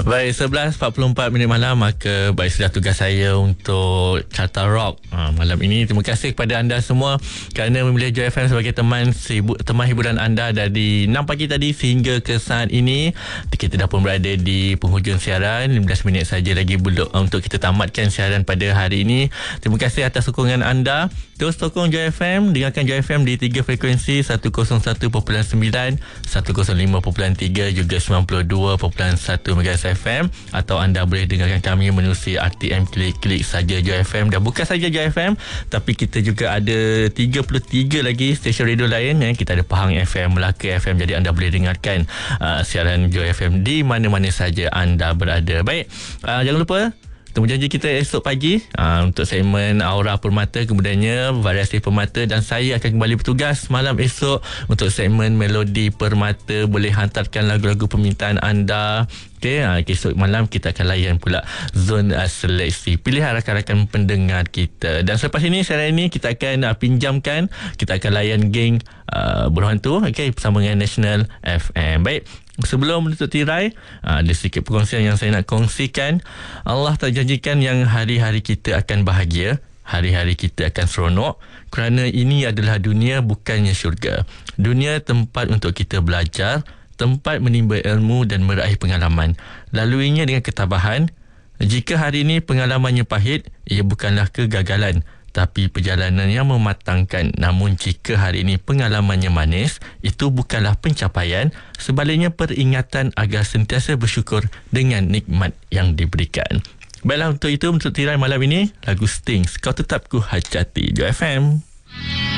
Baik, 11.44 minit malam, maka baik sudah tugas saya untuk Carta Rock malam ini. Terima kasih kepada anda semua kerana memilih Joy FM sebagai teman hiburan anda dari 6 pagi tadi sehingga ke saat ini. Kita dah pun berada di penghujung siaran. 15 minit saja lagi untuk kita tamatkan siaran pada hari ini. Terima kasih atas sokongan anda. Terus sokong Joy FM, dengarkan Joy FM di 3 frekuensi, 101.9, 105.3, juga 92.1 MHz FM, atau anda boleh dengarkan kami menerusi RTM, klik saja Joy FM. Dan bukan saja Joy FM, tapi kita juga ada 33 lagi stesen radio lain. Kita ada Pahang FM, Melaka FM, jadi anda boleh dengarkan siaran Joy FM di mana-mana saja anda berada. Baik, jangan lupa temu janji kita esok pagi untuk segmen Aura Permata, kemudiannya Variasi Permata, dan saya akan kembali bertugas malam esok untuk segmen Melodi Permata. Boleh hantarkan lagu-lagu permintaan anda. Esok malam kita akan layan pula zon seleksi pilihan rakan-rakan pendengar kita. Dan selepas ini, siaran ini kita akan pinjamkan, kita akan layan geng Berhantu bersama dengan National FM. Baik, sebelum menutup tirai, ada sedikit perkongsian yang saya nak kongsikan. Allah tak janjikan yang hari-hari kita akan bahagia, hari-hari kita akan seronok, kerana ini adalah dunia, bukannya syurga. Dunia tempat untuk kita belajar, tempat menimba ilmu dan meraih pengalaman. Laluinya dengan ketabahan. Jika hari ini pengalamannya pahit, ia bukanlah kegagalan, tapi perjalanan yang mematangkan. Namun jika hari ini pengalamannya manis, itu bukanlah pencapaian, sebaliknya peringatan agar sentiasa bersyukur dengan nikmat yang diberikan. Baiklah, untuk itu, untuk tirai malam ini, lagu Stings, Kau Tetap Ku Hajati, Joy FM.